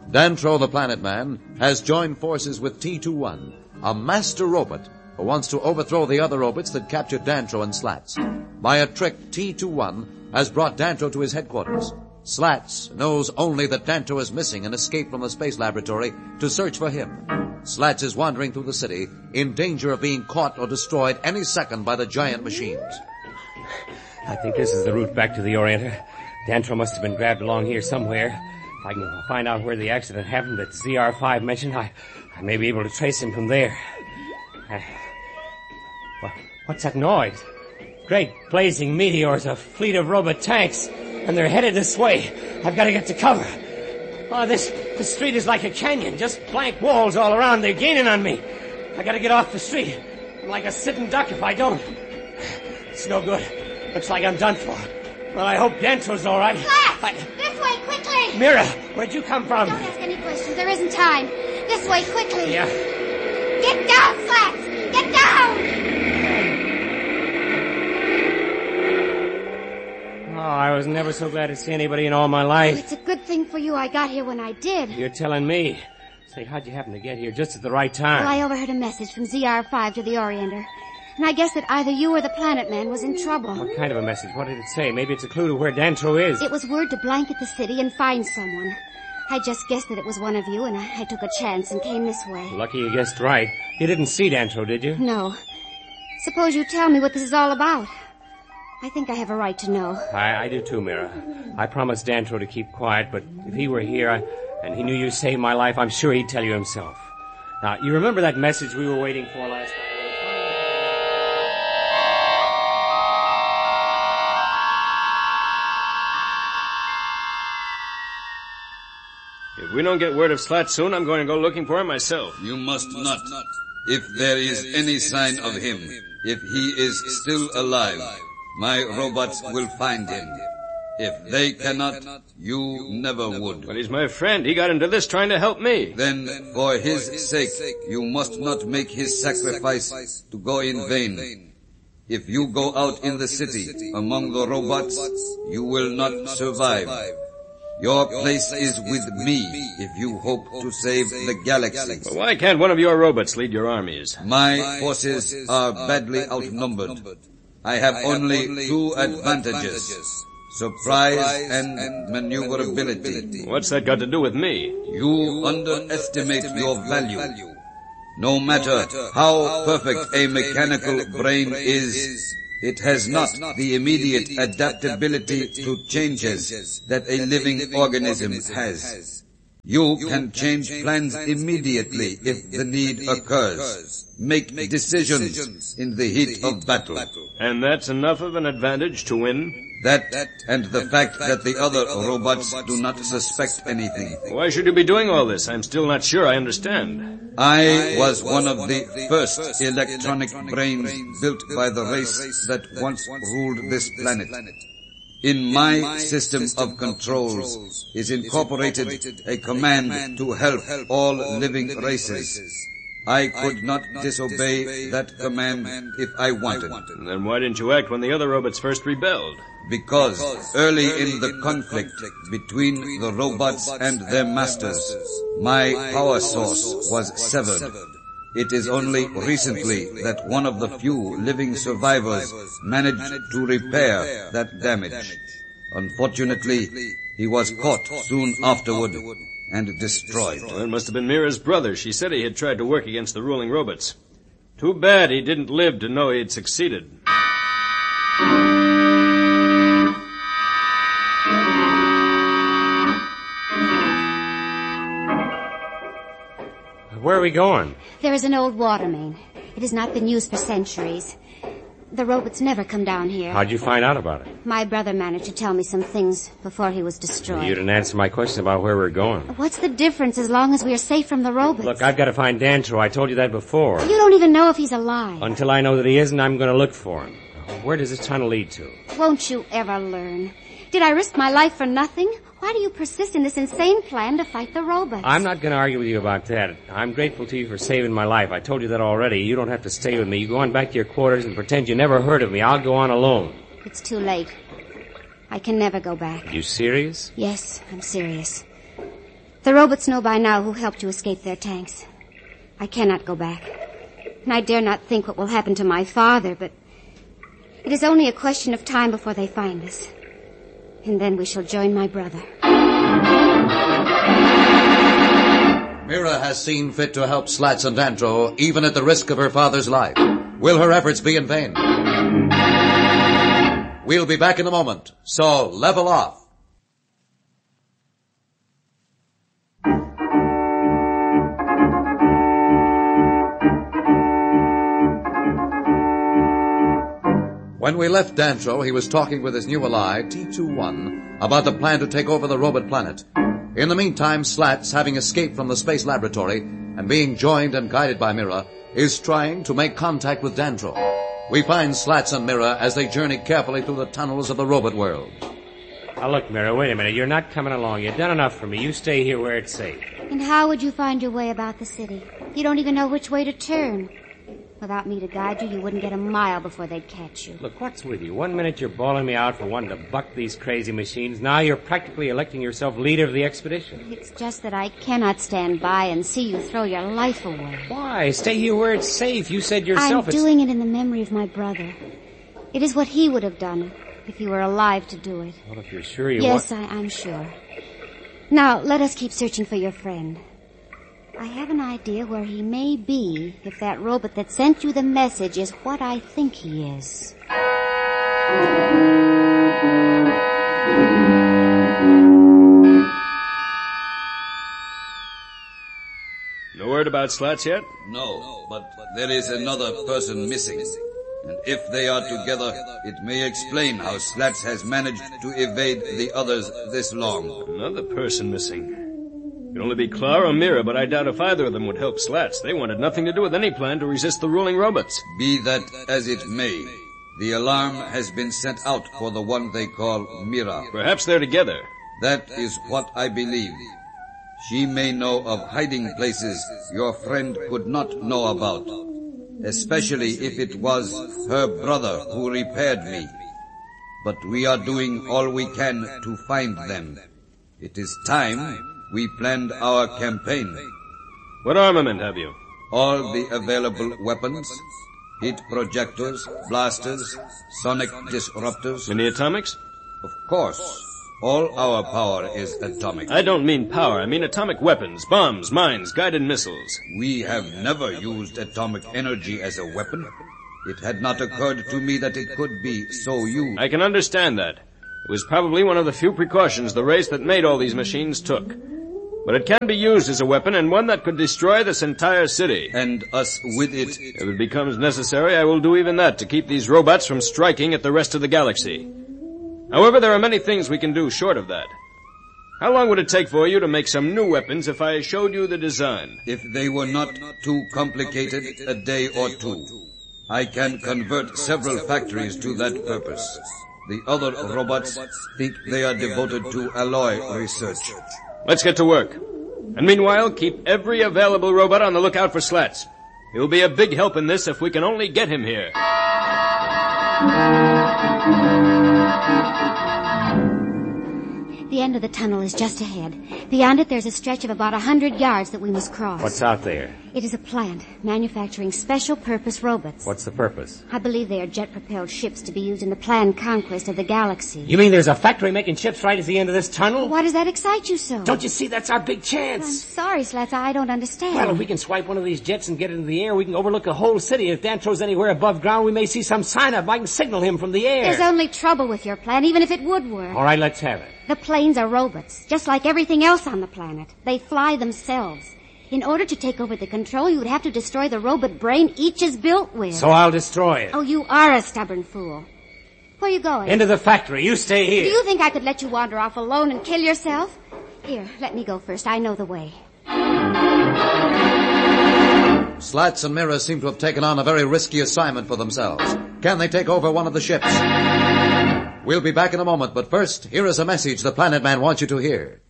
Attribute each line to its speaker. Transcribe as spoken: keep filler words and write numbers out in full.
Speaker 1: Dantro the Planet Man has joined forces with T twenty-one, a master robot who wants to overthrow the other robots that captured Dantro and Slats. By a trick, T twenty-one has brought Dantro to his headquarters. Slats knows only that Dantro is missing and escaped from the space laboratory to search for him. Slats is wandering through the city, in danger of being caught or destroyed any second by the giant machines.
Speaker 2: I think this is the route back to the Orienter. Dantro must have been grabbed along here somewhere. If I can find out where the accident happened that Z R five mentioned, I, I may be able to trace him from there. I, what, what's that noise? Great blazing meteors, a fleet of robot tanks, and they're headed this way. I've got to get to cover. Oh, this, this street is like a canyon, just blank walls all around. They're gaining on me. I got to get off the street. I'm like a sitting duck if I don't. It's no good. Looks like I'm done for. Well, I hope Dantro's all right.
Speaker 3: Slats!
Speaker 2: I...
Speaker 3: This way, quickly!
Speaker 2: Mira, where'd you come from?
Speaker 3: Don't ask any questions. There isn't time. This way, quickly.
Speaker 2: Yeah.
Speaker 3: Get down, Slats! Get down!
Speaker 2: Oh, I was never so glad to see anybody in all my life.
Speaker 3: It's a good thing for you I got here when I did.
Speaker 2: You're telling me. Say, how'd you happen to get here just at the right time?
Speaker 3: Well, I overheard a message from Z R five to the Orienter. And I guess that either you or the Planet Man was in trouble.
Speaker 2: What kind of a message? What did it say? Maybe it's a clue to where Dantro is.
Speaker 3: It was word to blanket the city and find someone. I just guessed that it was one of you, and I, I took a chance and came this way.
Speaker 2: Lucky you guessed right. You didn't see Dantro, did you?
Speaker 3: No. Suppose you tell me what this is all about. I think I have a right to know.
Speaker 2: I, I do too, Mira. I promised Dantro to keep quiet, but if he were here I, and he knew you saved my life, I'm sure he'd tell you himself. Now, you remember that message we were waiting for last night?
Speaker 4: If we don't get word of Slat soon, I'm going to go looking for him myself.
Speaker 5: You must not. If there is any sign of him, if he is still alive, my robots will find him. If they cannot, you never would.
Speaker 4: But he's my friend. He got into this trying to help me.
Speaker 5: Then, for his sake, you must not make his sacrifice to go in vain. If you go out in the city among the robots, you will not survive. Your place is with me if you hope to save the galaxy.
Speaker 4: Well, why can't one of your robots lead your armies?
Speaker 5: My forces are badly outnumbered. I have only two advantages: surprise and maneuverability.
Speaker 4: What's that got to do with me?
Speaker 5: You underestimate your value. No matter how perfect a mechanical brain is, it has not the immediate adaptability to changes that a living organism has. You can change plans immediately if the need occurs. Make decisions in the heat of battle.
Speaker 4: And that's enough of an advantage to win?
Speaker 5: That and the fact that the other robots do not suspect anything.
Speaker 4: Why should you be doing all this? I'm still not sure I understand.
Speaker 5: I was one of the first electronic brains built by the race that once ruled this planet. In my system of controls is incorporated a command to help all living races. I could not disobey that command if I wanted.
Speaker 4: Then why didn't you act when the other robots first rebelled?
Speaker 5: Because early in the conflict between the robots and their masters, my power source was severed. It is only recently that one of the few living survivors managed to repair that damage. Unfortunately, he was caught soon afterward and destroyed.
Speaker 4: Well, it must have been Mira's brother. She said he had tried to work against the ruling robots. Too bad he didn't live to know he had succeeded.
Speaker 2: Where are we going?
Speaker 3: There is an old water main. It has not been used for centuries. The robots never come down here.
Speaker 2: How'd you find out about it?
Speaker 3: My brother managed to tell me some things before he was destroyed.
Speaker 2: You didn't answer my question about where we're going.
Speaker 3: What's the difference as long as we are safe from the robots?
Speaker 2: Look, I've got to find Dantro. I told you that before.
Speaker 3: You don't even know if he's alive.
Speaker 2: Until I know that he isn't, I'm going to look for him. Where does this tunnel lead to?
Speaker 3: Won't you ever learn? Did I risk my life for nothing? Why do you persist in this insane plan to fight the robots?
Speaker 2: I'm not going to argue with you about that. I'm grateful to you for saving my life. I told you that already. You don't have to stay with me. You go on back to your quarters and pretend you never heard of me. I'll go on alone.
Speaker 3: It's too late. I can never go back.
Speaker 2: You serious?
Speaker 3: Yes, I'm serious. The robots know by now who helped you escape their tanks. I cannot go back. And I dare not think what will happen to my father, but it is only a question of time before they find us. And then we shall join my brother.
Speaker 1: Mira has seen fit to help Slats and Dantro, even at the risk of her father's life. Will her efforts be in vain? We'll be back in a moment, so level off. When we left Dantro, he was talking with his new ally, T twenty-one, about the plan to take over the robot planet. In the meantime, Slats, having escaped from the space laboratory and being joined and guided by Mira, is trying to make contact with Dantro. We find Slats and Mira as they journey carefully through the tunnels of the robot world.
Speaker 2: Now, look, Mira, wait a minute. You're not coming along. You've done enough for me. You stay here where it's safe.
Speaker 3: And how would you find your way about the city? You don't even know which way to turn. Without me to guide you, you wouldn't get a mile before they'd catch you.
Speaker 2: Look, what's with you? One minute you're bawling me out for wanting to buck these crazy machines. Now you're practically electing yourself leader of the expedition.
Speaker 3: It's just that I cannot stand by and see you throw your life away.
Speaker 2: Why? Stay here where it's safe. You said yourself
Speaker 3: I'm
Speaker 2: it's...
Speaker 3: doing it in the memory of my brother. It is what he would have done if he were alive to do it.
Speaker 2: Well, if you're sure you
Speaker 3: yes,
Speaker 2: want...
Speaker 3: I, I'm sure. Now, let us keep searching for your friend. I have an idea where he may be if that robot that sent you the message is what I think he is.
Speaker 4: No word about Slats yet?
Speaker 5: No, but there is another person missing. And if they are together, it may explain how Slats has managed to evade the others this long.
Speaker 4: Another person missing. It could only be Clara or Mira, but I doubt if either of them would help Slats. They wanted nothing to do with any plan to resist the ruling robots.
Speaker 5: Be that as it may, the alarm has been sent out for the one they call Mira.
Speaker 4: Perhaps they're together.
Speaker 5: That is what I believe. She may know of hiding places your friend could not know about, especially if it was her brother who repaired me. But we are doing all we can to find them. It is time we planned our campaign.
Speaker 4: What armament have you?
Speaker 5: All the available weapons, heat projectors, blasters, sonic disruptors.
Speaker 4: Any atomics?
Speaker 5: Of course. All our power is atomic.
Speaker 4: I don't mean power. I mean atomic weapons, bombs, mines, guided missiles.
Speaker 5: We have never used atomic energy as a weapon. It had not occurred to me that it could be so used.
Speaker 4: I can understand that. It was probably one of the few precautions the race that made all these machines took. But it can be used as a weapon, and one that could destroy this entire city.
Speaker 5: And us with it.
Speaker 4: If it becomes necessary, I will do even that to keep these robots from striking at the rest of the galaxy. However, there are many things we can do short of that. How long would it take for you to make some new weapons if I showed you the design?
Speaker 5: If they were not too complicated, a day or two. I can convert several factories to that purpose. The other robots think they are devoted to alloy research.
Speaker 4: Let's get to work. And meanwhile, keep every available robot on the lookout for Slats. He'll be a big help in this if we can only get him here.
Speaker 3: The end of the tunnel is just ahead. Beyond it, there's a stretch of about a hundred yards that we must cross.
Speaker 2: What's out there?
Speaker 3: It is a plant manufacturing special-purpose robots.
Speaker 2: What's the purpose?
Speaker 3: I believe they are jet-propelled ships to be used in the planned conquest of the galaxy.
Speaker 2: You mean there's a factory making ships right at the end of this tunnel?
Speaker 3: Why does that excite you so?
Speaker 2: Don't you see that's our big
Speaker 3: I'm
Speaker 2: chance?
Speaker 3: sorry, Slats, I don't understand.
Speaker 2: Well, if we can swipe one of these jets and get it into the air, we can overlook the whole city. If Dantro's anywhere above ground, we may see some sign of him. I can signal him from the air.
Speaker 3: There's only trouble with your plan, even if it would work.
Speaker 2: All right, let's have it.
Speaker 3: The planes are robots, just like everything else on the planet. They fly themselves. In order to take over the control, you would have to destroy the robot brain each is built with.
Speaker 2: So I'll destroy it.
Speaker 3: Oh, you are a stubborn fool. Where are you going?
Speaker 2: Into the factory. You stay here.
Speaker 3: Do you think I could let you wander off alone and kill yourself? Here, let me go first. I know the way.
Speaker 1: Slats and Mira seem to have taken on a very risky assignment for themselves. Can they take over one of the ships? We'll be back in a moment, but first, here is a message the Planet Man wants you to hear.